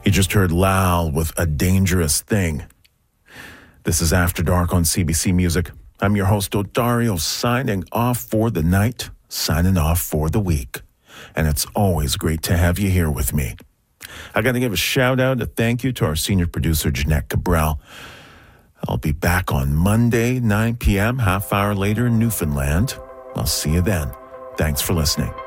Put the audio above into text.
You just heard Lal with A Dangerous Thing. This is After Dark on CBC Music. I'm your host, Odario, signing off for the night, signing off for the week. And it's always great to have you here with me. I got to give a shout out, a thank you to our senior producer, Jeanette Cabral. I'll be back on Monday, 9 p.m., half hour later in Newfoundland. I'll see you then. Thanks for listening.